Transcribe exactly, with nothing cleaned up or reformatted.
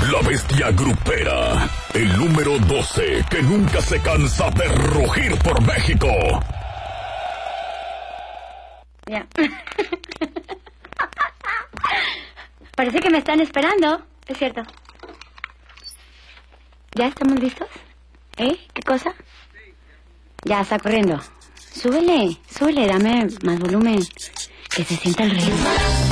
La bestia grupera. El número doce que nunca se cansa de rugir por México. Ya. Parece que me están esperando. Es cierto. ¿Ya estamos listos? ¿Eh? ¿Qué cosa? Ya está corriendo. Súbele, súbele, dame más volumen. Que se sienta el ritmo.